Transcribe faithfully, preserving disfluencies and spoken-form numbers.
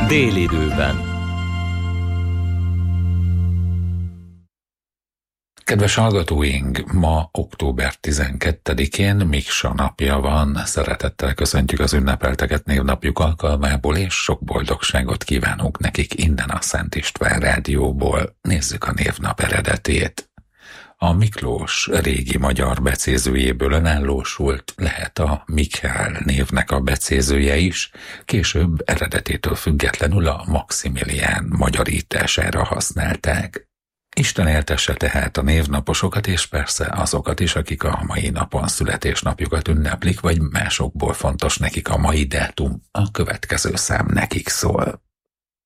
Délidőben. Kedves hallgatóink, ma október tizenkettedikén Miksa napja van. Szeretettel köszöntjük az ünnepelteket névnapjuk alkalmából, és sok boldogságot kívánunk nekik innen a Szent István Rádióból. Nézzük a névnap eredetét. A Miklós régi magyar becézőjéből önállósult, lehet a Mikhael névnek a becézője is, később eredetétől függetlenül a Maximilián magyarítására használták. Isten éltesse tehát a névnaposokat, és persze azokat is, akik a mai napon születésnapjukat ünneplik, vagy másokból fontos nekik a mai dátum, a következő szám nekik szól.